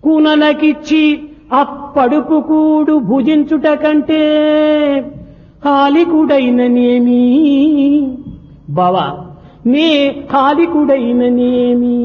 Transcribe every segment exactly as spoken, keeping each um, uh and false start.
కూనలకిచ్చి అప్పడుపు కూడు భుజించుట కంటే హాలికుడైననేమి భవ నే హాలికుడైననేమి.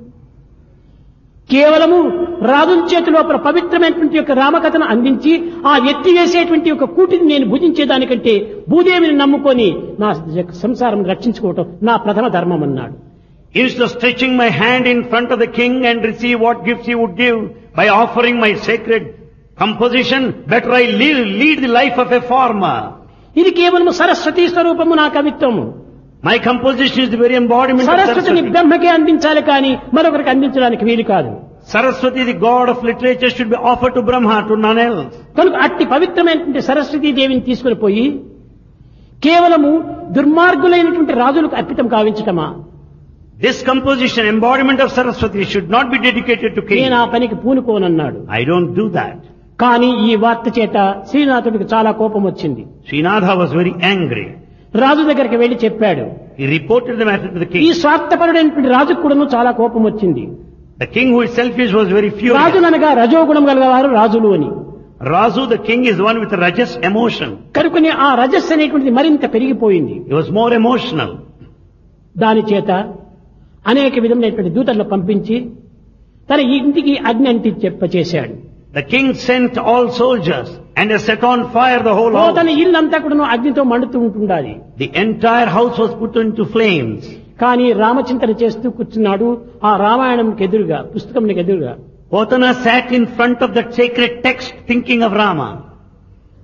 కేవలము రాజుల చేతి లోపల పవిత్రమైనటువంటి యొక్క రామకథను అందించి ఆ ఎత్తివేసేటువంటి యొక్క కూటిని నేను భుజించేదానికంటే భూదేవిని నమ్ముకొని నా సంసారం రక్షించుకోవటం నా ప్రథమ ధర్మం అన్నాడు. Instead of stretching my hand in front of the king and receive what gifts he would give by offering my sacred composition, better I live, lead the life of a farmer. ఇది కేవలం సరస్వతి స్వరూపము నా కవిత్వము. My composition is the very embodiment of సరస్వతిని Saraswati. బ్రహ్మకే అందించాలి కానీ మరొకరికి అందించడానికి వీలు కాదు. Saraswati, the god of literature, should be offered to Brahma, to none else. కనుక అట్టి పవిత్రమైనటువంటి సరస్వతీ దేవిని తీసుకుని పోయి కేవలము దుర్మార్గులైనటువంటి రాజులకు అర్పితం కావించటమా? This composition, embodiment of Saraswati, should not be dedicated to king. నేను ఆ పనికి పూనుకోనన్నాడు. I don't do that. కానీ ఈ వార్త చేత శ్రీనాథుడికి చాలా కోపం వచ్చింది. Srinatha was very angry. రాజు దగ్గరికి వెళ్లి చెప్పాడు. He reported the matter to the ఈ king. స్వార్థపరుడైనటువంటి రాజుకు కూడాను చాలా కోపం వచ్చింది. The king, who is selfish, was very furious. రాజుననగా రజోగుణం గలవారు రాజులు అని. Razu, the king, is one with a rajas emotion. కనుకనే ఆ రజస్సు అనేటువంటిది మరింత పెరిగిపోయింది. He was more emotional. దాని చేత అనేక విధమైనటువంటి దూతలను పంపించి తన ఇంటికి అగ్ని అంటి చెప్ప చేశాడు. The king sent all soldiers and they set on fire the whole house. తన ఇల్లంతా కూడా అగ్నితో మండుతూ ఉంటుండాలి. The entire house was put into flames. కానీ రామచింతన చేస్తూ కూర్చున్నాడు ఆ రామాయణంకి ఎదురుగా, పుస్తకంకి ఎదురుగా. Potana sat in front of that sacred text thinking of Rama.